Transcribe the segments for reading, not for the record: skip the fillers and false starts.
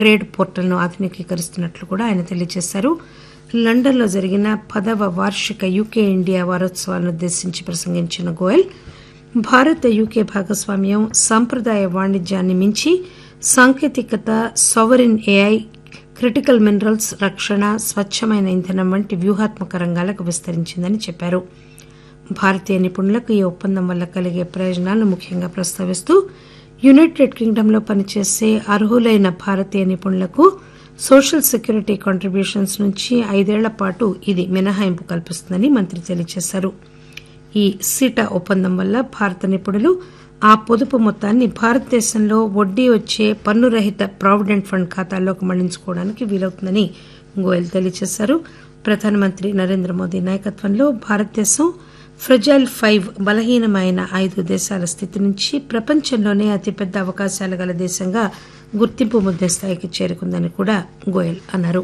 Trade పోర్టల్ను ఆధునికీకరిస్తున్నట్లు కూడా ఆయన తెలియజేశారు. లండన్లో జరిగిన 10వ వార్షిక యూకే ఇండియా వారోత్సవాలను ఉద్దేశించి ప్రసంగించిన గోయల్ భారత్ యూకే భాగస్వామ్యం సాంప్రదాయ వాణిజ్యాన్ని మించి సాంకేతికత, సావరిన్ ఏఐ, క్రిటికల్ మినరల్స్, రక్షణ, స్వచ్చమైన ఇంధనం వంటి వ్యూహాత్మక రంగాలకు విస్తరించిందని చెప్పారు. భారతీయ నిపుణులకు ఈ ఒప్పందం వల్ల కలిగే ప్రయోజనాలను ముఖ్యంగా ప్రస్తావిస్తూ యునైటెడ్ కింగ్డమ్లో పనిచేసే అర్హులైన భారతీయ నిపుణులకు సోషల్ సెక్యూరిటీ కాంట్రిబ్యూషన్స్ నుంచి 5 ఏళ్ల పాటు ఇది మినహాయింపు కల్పిస్తుందని మంత్రి తెలియజేశారు. ఈ సీటా ఒప్పందం వల్ల భారత నిపుణులు ఆ పొదుపు మొత్తాన్ని భారతదేశంలో వడ్డీ వచ్చే పన్నురహిత ప్రావిడెంట్ ఫండ్ ఖాతాల్లోకి మళ్లించుకోవడానికి వీలవుతుందని గోయల్ తెలియజేశారు. ప్రధానమంత్రి నరేంద్ర మోదీ నాయకత్వంలో భారతదేశం ఫ్రెజైల్ 5 బలహీనమైన 5 దేశాల స్థితి నుంచి ప్రపంచంలోనే అతిపెద్ద అవకాశాలు గల దేశంగా గుర్తింపు ముద్దే స్థాయికి చేరుకుందని కూడా గోయల్ అన్నారు.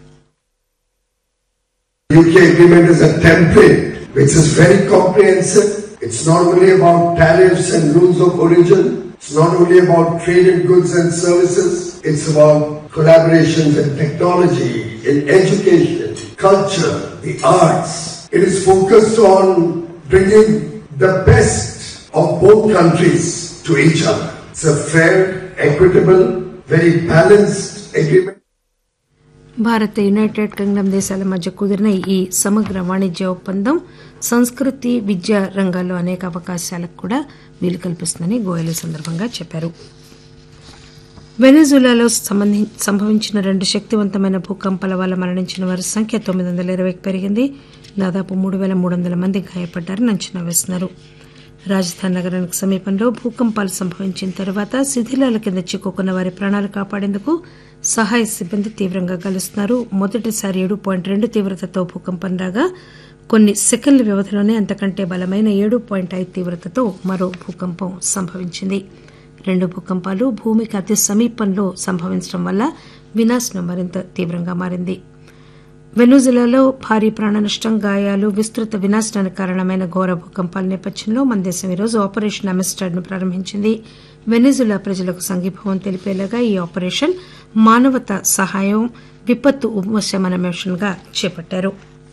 UK agreement is a template which is very comprehensive. It's not only about tariffs and rules of origin. It's not only about trade in goods and services. It's about collaborations in technology, in education, culture, the arts. It is focused on bringing the best of both countries to each other. It's a fair, equitable, very balanced agreement. Bharat, United Kingdom దేశాల మధ్య కుదిరిన ఈ సమగ్ర వాణిజ్య ఒప్పందం సంస్కృతి, విద్యా రంగాల్లో అనేక అవకాశాలకు కూడా వీలు కల్పిస్తుందని గోయల్ ఈ సందర్భంగా చెప్పారు. వెనెజులాలో సంభవించిన 2 శక్తివంతమైన భూకంపాల వల్ల మరణించిన వారి సంఖ్య 920కి పెరిగింది. దాదాపు 3300 మంది గాయపడ్డారని అంచనా వేస్తున్నారు. రాజధాని నగరానికి సమీపంలో భూకంపాలు సంభవించిన తర్వాత శిథిలాల కింద చిక్కుకున్న వారి ప్రాణాలు కాపాడేందుకు సహాయ సిబ్బంది తీవ్రంగా గాలిస్తున్నారు. మొదటిసారి 7.2 తీవ్రతతో భూకంపం రాగా కొన్ని సెకండ్ల వ్యవధిలోనే అంతకంటే బలమైన 7.5 తీవ్రతతో మరో భూకంపం సంభవించింది. 2 భూకంపాలు భూమికి అతి సమీపంలో సంభవించడం వల్ల వినాశనం మరింత తీవ్రంగా మారింది. వెనుజులాలో భారీ ప్రాణనష్టం, గాయాలు, విస్తృత వినాశనానికి కారణమైన ఘోర భూకంపాల నేపథ్యంలో మన దేశం ఈరోజు ఆపరేషన్ అమిస్టాడ్ ను ప్రారంభించింది. వెనిజులా ప్రజలకు సంఘీభావం తెలిపేలాగా ఈ ఆపరేషన్ మానవతా సహాయం, విపత్తు ఉపశమన మిషన్ గా చేపట్టారు.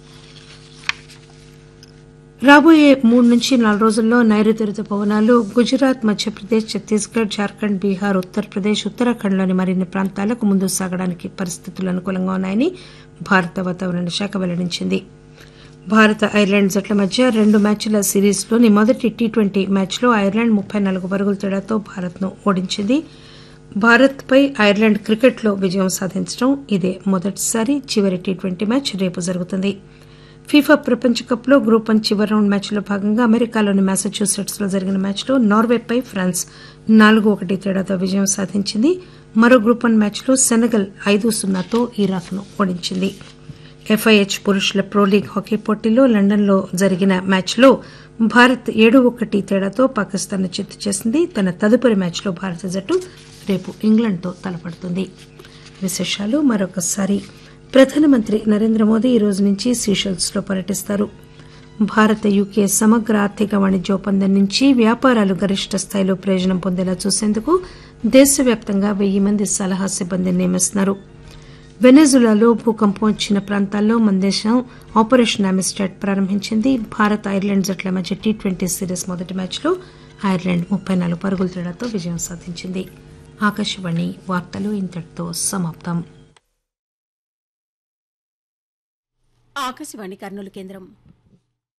రాబోయే 3 నుంచి 4 రోజుల్లో నైరుతి రుతుపవనాలు గుజరాత్, మధ్యప్రదేశ్, ఛత్తీస్గఢ్, జార్ఖండ్, బీహార్, ఉత్తరప్రదేశ్, ఉత్తరాఖండ్లోని మరిన్ని ప్రాంతాలకు ముందుకు సాగడానికి పరిస్థితులు అనుకూలంగా ఉన్నాయని భారత వాతావరణ శాఖ వెల్లడించింది. భారత, ఐర్లాండ్ జట్ల మధ్య 2 మ్యాచ్ల సిరీస్లోని మొదటి టీ20 మ్యాచ్లో ఐర్లాండ్ 34 పరుగుల తేడాతో భారత్ను ఓడించింది. భారత్పై ఐర్లాండ్ క్రికెట్లో విజయం సాధించడం ఇదే మొదటిసారి. చివరి టీ20 మ్యాచ్ రేపు జరుగుతుంది. ఫీఫా ప్రపంచ కప్లో గ్రూప్ 1 చివరి రౌండ్ మ్యాచ్లో భాగంగా అమెరికాలోని మ్యాసచ్యూసెట్స్ లో జరిగిన మ్యాచ్లో నార్వేపై ఫ్రాన్స్ 4-1 తేడాతో విజయం సాధించింది. మరో గ్రూప్ 1 మ్యాచ్లో సెనెగల్ 5-0తో ఇరాక్ను ఓడించింది. ఎఫ్ఐహెచ్ పురుషుల ప్రో లీగ్ హాకీ పోటీలో లండన్లో జరిగిన మ్యాచ్లో భారత్ 7-1 తేడాతో పాకిస్తాన్ను చిత్తు చేసింది. తన తదుపరి మ్యాచ్లో భారత జట్టు రేపు ఇంగ్లాండ్తో తలపడుతుంది. విశేషాలు మరొకసారి. ప్రధానమంత్రి నరేంద్ర మోదీ ఈ రోజు నుంచి సీషెల్స్ లో పర్యటిస్తారు. భారత, యూకే సమగ్ర ఆర్థిక వాణిజ్య ఒప్పందం నుంచి వ్యాపారాలు గరిష్ట స్థాయిలో ప్రయోజనం పొందేలా చూసేందుకు దేశవ్యాప్తంగా 1000 మంది సలహా సిబ్బందిని నియమిస్తున్నారు. వెనెజులాలో భూకంపం వచ్చిన ప్రాంతాల్లో మన దేశం ఆపరేషన్ అమిస్టాడ్ ప్రారంభించింది. భారత్, ఐర్లాండ్ జట్ల మధ్య టీ20 సిరీస్ మొదటి మ్యాచ్లో ఐర్లాండ్ 34 పరుగుల తేడాతో విజయం సాధించింది. ఆకాశవాణి వార్తలు ఇంతటితో సమాప్తం. ఆకాశవాణి కర్నూలు కేంద్రం.